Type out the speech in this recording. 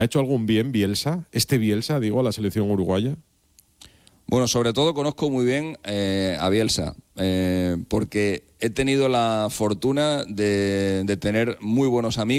¿Ha hecho algún bien Bielsa? Bielsa, digo, a la selección uruguaya. Bueno, sobre todo conozco muy bien a Bielsa, porque he tenido la fortuna de tener muy buenos amigos.